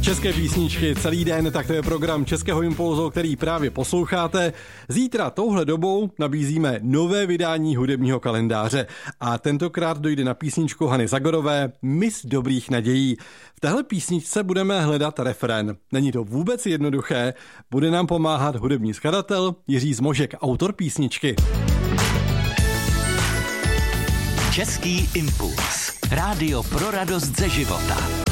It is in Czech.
České písničky celý den, tak to je program Českého impulzu, který právě posloucháte. Zítra touhle dobou nabízíme nové vydání hudebního kalendáře a tentokrát dojde na písničku Hany Zagorové Miss dobrých nadějí. V téhle písničce budeme hledat refrén. Není to vůbec jednoduché, bude nám pomáhat hudební skladatel Jiří Zmožek, autor písničky. Český impuls. Rádio pro radost ze života.